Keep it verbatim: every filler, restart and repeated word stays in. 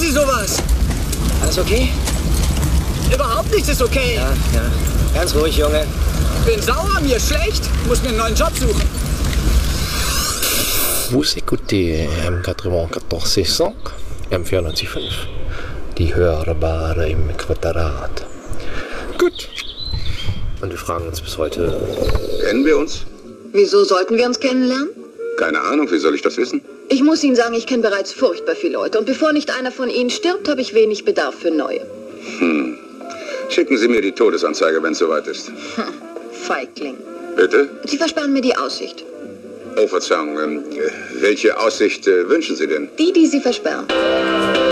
Sie sowas? Alles okay? Überhaupt nichts ist okay. Ja, ja. Ganz ruhig, Junge. Bin sauer, mir schlecht. Muss mir einen neuen Job suchen. Vous écoutez M neunundvierzig sechs cents, M vierundneunzig Komma fünf, die Hörbare im Quadrat. Gut. Und wir fragen uns bis heute... Kennen wir uns? Wieso sollten wir uns kennenlernen? Keine Ahnung, wie soll ich das wissen? Ich muss Ihnen sagen, ich kenne bereits furchtbar viele Leute. Und bevor nicht einer von Ihnen stirbt, habe ich wenig Bedarf für neue. Hm. Schicken Sie mir die Todesanzeige, wenn es soweit ist. Hm. Feigling. Bitte? Sie versperren mir die Aussicht. Oh, Verzeihung. Ähm, welche Aussicht äh, wünschen Sie denn? Die, die Sie versperren.